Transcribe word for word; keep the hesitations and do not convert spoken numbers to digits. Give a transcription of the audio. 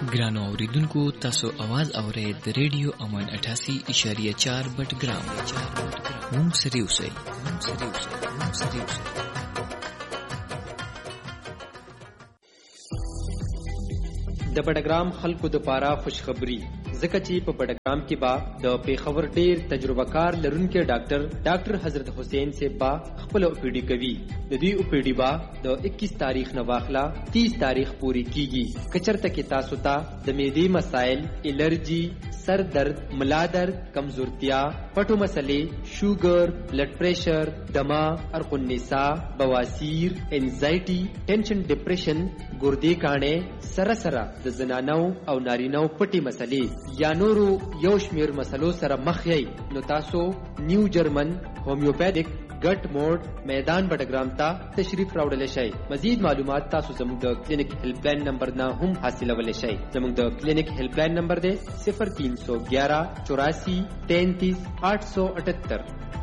ګرانو اوریدونکو تاسو आवाज اورئ د ریډیو امن اٹھاسی اشاریه چار بټګرام مونږ سره اوسئ مونږ سره اوسئ مونږ سره اوسئ د بټګرام خلکو د پاره خوشخبری ځکه چې په بټګرام کې با د پیښور ډیر تجربه کار لرونکي ډاکټر ډاکټر حضرت حسین سے با خپل اوپیډي کوي د دې اوپیډي با د اکیس تاریخ نه واخلا تیس تاریخ پوری کیږي کچرته کې تاسو ته د معدې مسائل الرجی سر درد ملا درد کمزورتیا پټو مسلې شوګر بلډ پریشر دما ارق النساء بواسیر انزایټي ټینشن ډیپریشن ګردې کانه سره سره د زنانو او نارینو پټي مسلې یا نورو یو شمیر مسلو سره مخ یې نو تاسو نیو جرمن هومیوپیتھک ګټ موډ میدان بټګرام ته تشریف راوړل شئ مزید معلومات تاسو زموږ د کلینیک هیلپ لاین نمبر نه هم حاصلولی شئ زموږ د کلینیک هیلپ لاین نمبر دی صفر تین سو گیارہ چوراسی تینتیس آٹھ سو اٹھتر